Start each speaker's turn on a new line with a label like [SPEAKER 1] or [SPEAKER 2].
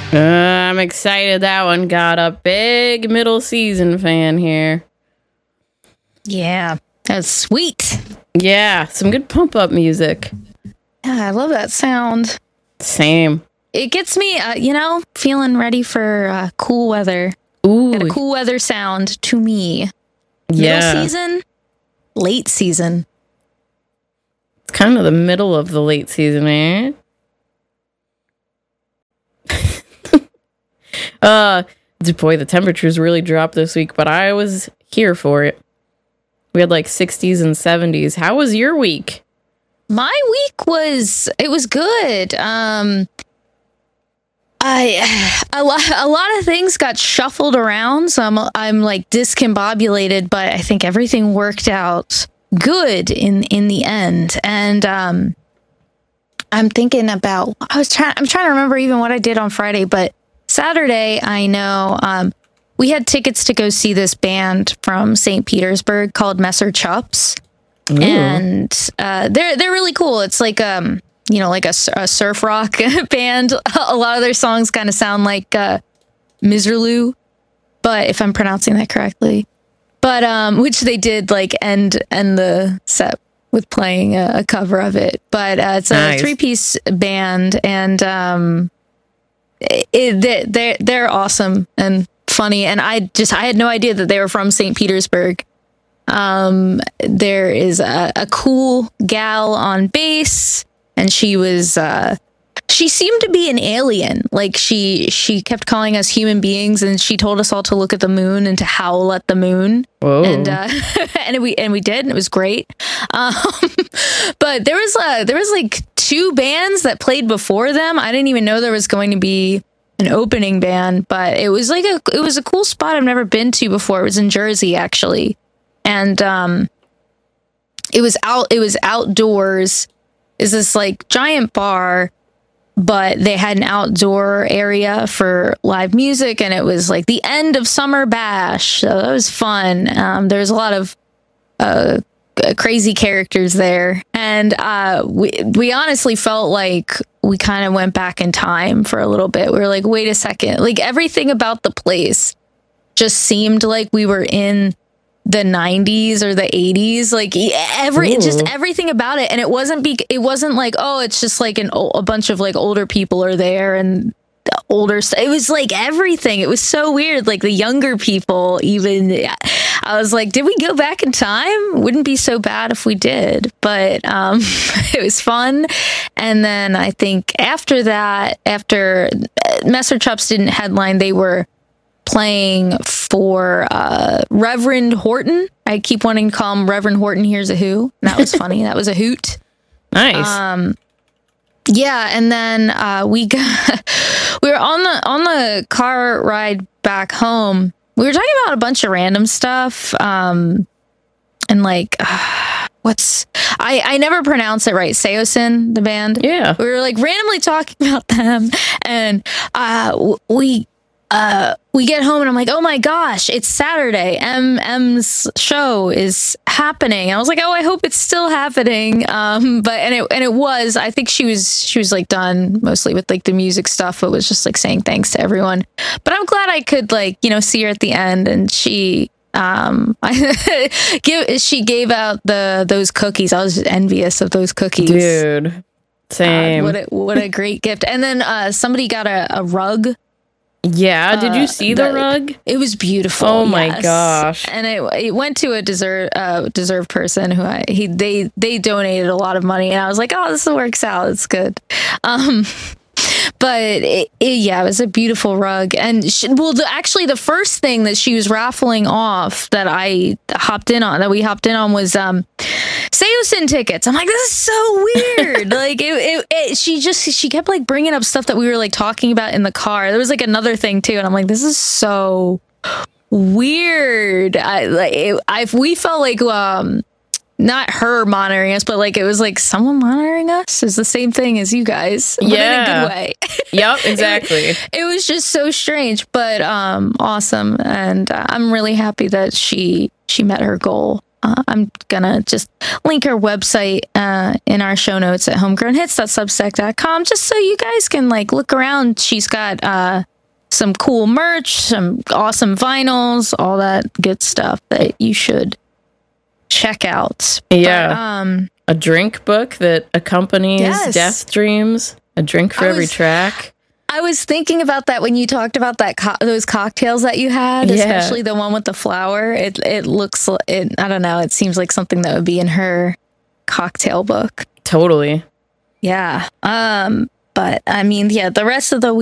[SPEAKER 1] I'm excited that one got a big middle season fan here.
[SPEAKER 2] Yeah, that's sweet.
[SPEAKER 1] Yeah, some good pump up music.
[SPEAKER 2] Yeah, I love that sound.
[SPEAKER 1] Same.
[SPEAKER 2] It gets me, feeling ready for cool weather.
[SPEAKER 1] Ooh.
[SPEAKER 2] Got a cool weather sound to me.
[SPEAKER 1] Yeah.
[SPEAKER 2] Middle season, late season.
[SPEAKER 1] It's kind of the middle of the late season, eh? Boy, the temperatures really dropped this week, but I was here for it. We had like 60s and 70s. How was your week?
[SPEAKER 2] My week was good. A lot of things got shuffled around, so I'm like discombobulated, but I think everything worked out good in the end. And I'm thinking about I'm trying to remember even what I did on Friday, but Saturday I know we had tickets to go see this band from St. Petersburg called Messer Chups. Ooh. And they're really cool. It's like like a surf rock band. A lot of their songs kind of sound like Miserlou, but if I'm pronouncing that correctly. But which they did like end the set with playing a cover of it. But it's a nice 3-piece band, and they're awesome and funny. And I had no idea that they were from St. Petersburg. There is a cool gal on bass, and she seemed to be an alien. Like she kept calling us human beings, and she told us all to look at the moon and to howl at the moon. Whoa. And we did, and it was great. But there was like 2 bands that played before them. I didn't even know there was going to be an opening band, but it was a cool spot I've never been to before. It was in Jersey, actually. And it was outdoors. Is this like giant bar, but they had an outdoor area for live music, and it was like the end of Summer Bash, so that was fun. There's a lot of crazy characters there, and we honestly felt like we kind of went back in time for a little bit. We were like, wait a second, like everything about the place just seemed like we were in the 90s or the 80s, like just everything about it. And it wasn't like, oh, it's just like a bunch of like older people are there and the older stuff. It was like everything. It was so weird. Like the younger people, even, I was like, did we go back in time? Wouldn't be so bad if we did, but it was fun. And then I think after Messer Chups didn't headline, they were playing for Reverend Horton. I keep wanting to call him Reverend Horton Hears a Who. That was funny. That was a hoot.
[SPEAKER 1] Nice.
[SPEAKER 2] Yeah, and then we were on the car ride back home. We were talking about a bunch of random stuff, and like I never pronounce it right. Seosin, the band.
[SPEAKER 1] Yeah,
[SPEAKER 2] we were like randomly talking about them, and we get home and I'm like, oh my gosh, it's Saturday. M's show is happening. And I was like, oh, I hope it's still happening. But it was. I think she was like done mostly with like the music stuff, but was just like saying thanks to everyone. But I'm glad I could like see her at the end, and she she gave out those cookies. I was just envious of those cookies,
[SPEAKER 1] dude. Same.
[SPEAKER 2] What a great gift. And then somebody got a rug.
[SPEAKER 1] Yeah, did you see the rug?
[SPEAKER 2] It was beautiful.
[SPEAKER 1] Oh my gosh!
[SPEAKER 2] And it went to a deserved person who they donated a lot of money, and I was like, oh, this works out. It's good. But it was a beautiful rug. And actually, the first thing that she was raffling off that we hopped in on was Seosin tickets. I'm like, this is so weird. Like she kept like bringing up stuff that we were like talking about in the car. There was like another thing too, and I'm like, this is so weird. We felt like not her monitoring us, but like it was like someone monitoring us is the same thing as you guys, but in a good way.
[SPEAKER 1] Yep, exactly.
[SPEAKER 2] It was just so strange, but awesome, and I'm really happy that she met her goal. I'm gonna just link her website in our show notes at homegrownhits.substack.com, just so you guys can like look around. She's got some cool merch, some awesome vinyls, all that good stuff that you should check out.
[SPEAKER 1] Yeah.
[SPEAKER 2] But,
[SPEAKER 1] a drink book that accompanies
[SPEAKER 2] Yes.
[SPEAKER 1] Death Dreams. A drink for every track.
[SPEAKER 2] I was thinking about that when you talked about that those cocktails that you had,
[SPEAKER 1] Yeah.
[SPEAKER 2] especially the one with the flower. It looks, I don't know, it seems like something that would be in her cocktail book.
[SPEAKER 1] Totally.
[SPEAKER 2] Yeah. But I mean, yeah, the rest of the